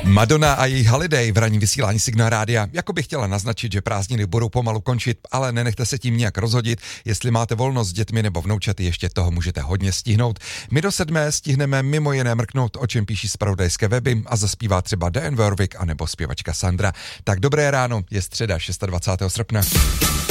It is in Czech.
Madonna a její Holiday v ranní vysílání Signál Rádia jako by chtěla naznačit, že prázdniny budou pomalu končit, ale nenechte se tím nějak rozhodit. Jestli máte volnost s dětmi nebo vnoučaty, ještě toho můžete hodně stihnout. My do 7 stihneme mimo jiné mrknout, o čem píší zpravodajské weby a zaspívá třeba Diane Warwick anebo zpěvačka Sandra. Tak dobré ráno, je středa 26. srpna.